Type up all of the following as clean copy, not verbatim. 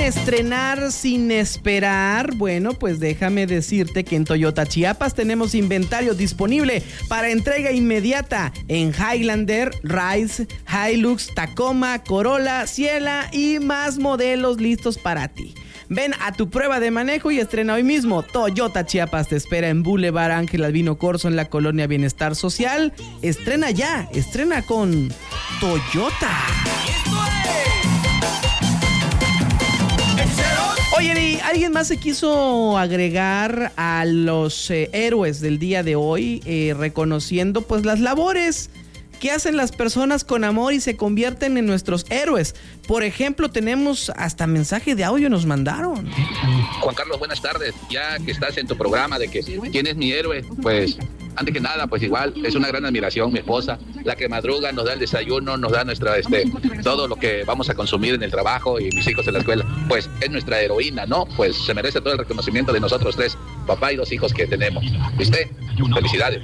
estrenar sin esperar? Bueno, pues déjame decirte que en Toyota Chiapas tenemos inventario disponible para entrega inmediata en Highlander, Rise, Hilux, Tacoma, Corolla, Ciela y más modelos listos para ti. Ven a tu prueba de manejo y estrena hoy mismo. Toyota Chiapas te espera en Boulevard Ángel Albino Corzo en la colonia Bienestar Social. Estrena ya, estrena con Toyota. Oye, ¿y alguien más se quiso agregar a los héroes del día de hoy, reconociendo pues las labores que hacen las personas con amor y se convierten en nuestros héroes? Por ejemplo, tenemos hasta mensaje de audio nos mandaron. Juan Carlos, buenas tardes. Ya que estás en tu programa de que quién es mi héroe, pues antes que nada, pues igual es una gran admiración mi esposa, la que madruga, nos da el desayuno, nos da nuestra todo lo que vamos a consumir en el trabajo y mis hijos en la escuela. Pues es nuestra heroína, ¿no? Pues se merece todo el reconocimiento de nosotros tres, papá y 2 hijos que tenemos. ¿Viste? Felicidades.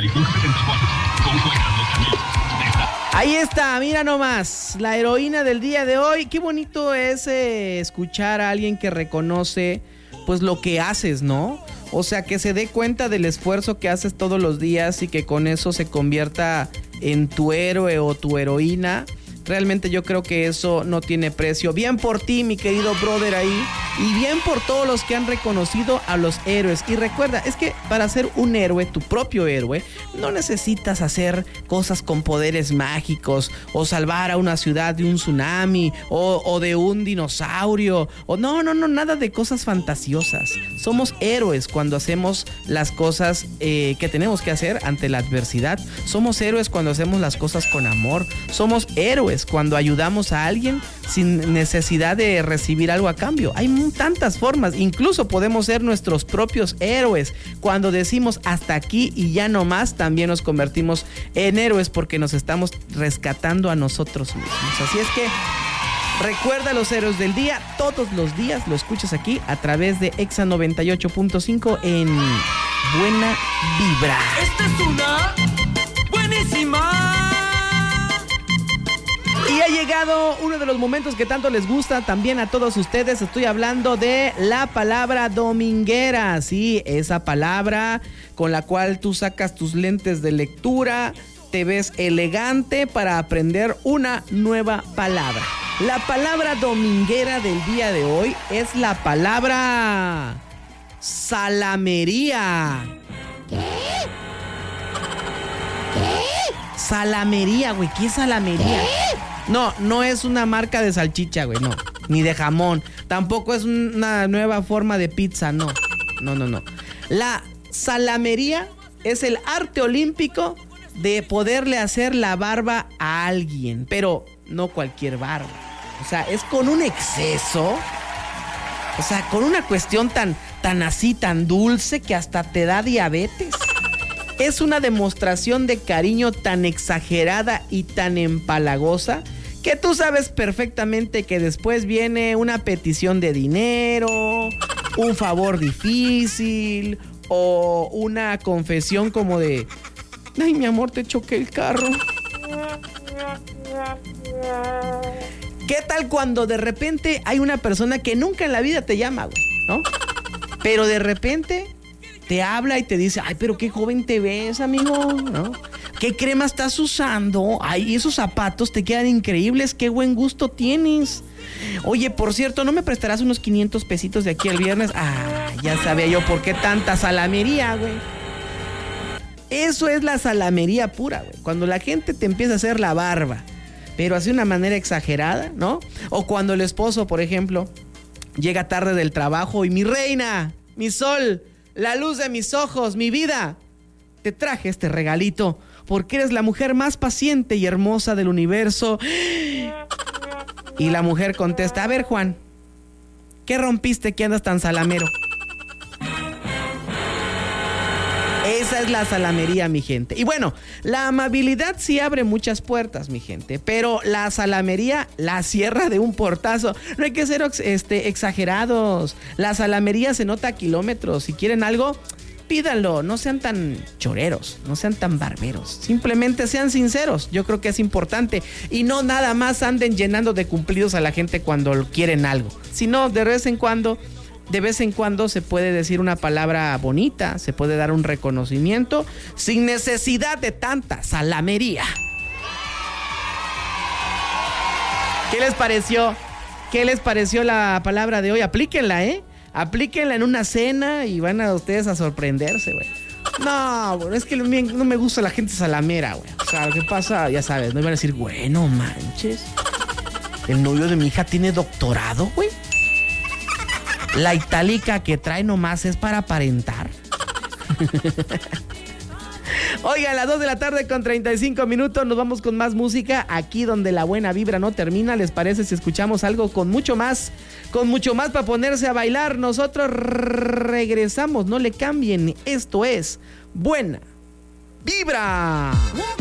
Ahí está, mira nomás, la heroína del día de hoy. Qué bonito es escuchar a alguien que reconoce pues lo que haces, ¿no? O sea, que se dé cuenta del esfuerzo que haces todos los días y que con eso se convierta en tu héroe o tu heroína. Realmente yo creo que eso no tiene precio. Bien por ti, mi querido brother ahí. Y bien por todos los que han reconocido a los héroes. Y recuerda, es que para ser un héroe, tu propio héroe, no necesitas hacer cosas con poderes mágicos o salvar a una ciudad de un tsunami o de un dinosaurio. O no, nada de cosas fantasiosas. Somos héroes cuando hacemos las cosas que tenemos que hacer ante la adversidad. Somos héroes cuando hacemos las cosas con amor. Somos héroes cuando ayudamos a alguien sin necesidad de recibir algo a cambio. Hay tantas formas, incluso podemos ser nuestros propios héroes. Cuando decimos hasta aquí y ya no más, también nos convertimos en héroes porque nos estamos rescatando a nosotros mismos. Así es que recuerda los héroes del día, todos los días lo escuchas aquí a través de Exa 98.5 en Buena Vibra. Esta es una buenísima. Y ha llegado uno de los momentos que tanto les gusta también a todos ustedes. Estoy hablando de la palabra dominguera. Sí, esa palabra con la cual tú sacas tus lentes de lectura, te ves elegante para aprender una nueva palabra. La palabra dominguera del día de hoy es la palabra salamería. ¿Qué? Salamería, güey. ¿Qué es salamería? No es una marca de salchicha, güey, no. Ni de jamón. Tampoco es una nueva forma de pizza, no. La salamería es el arte olímpico de poderle hacer la barba a alguien, pero no cualquier barba. O sea, es con un exceso. O sea, con una cuestión tan así, tan dulce que hasta te da diabetes. Es una demostración de cariño tan exagerada y tan empalagosa que tú sabes perfectamente que después viene una petición de dinero, un favor difícil o una confesión como de: ay, mi amor, te choqué el carro. ¿Qué tal cuando de repente hay una persona que nunca en la vida te llama, güey, ¿no? Pero de repente te habla y te dice: ay, pero qué joven te ves, amigo, ¿no? ¿Qué crema estás usando? Ay, esos zapatos te quedan increíbles, qué buen gusto tienes. Oye, por cierto, ¿no me prestarás unos 500 pesitos de aquí al viernes? Ah, ya sabía yo por qué tanta salamería, güey. Eso es la salamería pura, güey. Cuando la gente te empieza a hacer la barba, pero así de una manera exagerada, ¿no? O cuando el esposo, por ejemplo, llega tarde del trabajo y: mi reina, mi sol, la luz de mis ojos, mi vida, te traje este regalito porque eres la mujer más paciente y hermosa del universo. Y la mujer contesta: a ver, Juan, ¿qué rompiste que andas tan salamero? Esa es la salamería, mi gente. Y bueno, la amabilidad sí abre muchas puertas, mi gente, pero la salamería la cierra de un portazo. No hay que ser exagerados. La salamería se nota a kilómetros. Si quieren algo, pídanlo, no sean tan choreros, no sean tan barberos, simplemente sean sinceros, yo creo que es importante, y no nada más anden llenando de cumplidos a la gente cuando quieren algo, sino de vez en cuando se puede decir una palabra bonita, se puede dar un reconocimiento sin necesidad de tanta salamería. ¿Qué les pareció? ¿Qué les pareció la palabra de hoy? Aplíquenla, aplíquenla en una cena y van a ustedes a sorprenderse, güey. No, güey, es que no me gusta la gente salamera, güey. O sea, ¿qué pasa? Ya sabes, no iban a decir, güey, no manches. El novio de mi hija tiene doctorado, güey. La itálica que trae nomás es para aparentar. Oigan, a las 2 de la tarde con 35 minutos nos vamos con más música, aquí donde la buena vibra no termina. ¿Les parece si escuchamos algo con mucho más para ponerse a bailar? Nosotros regresamos, no le cambien, esto es Buena Vibra.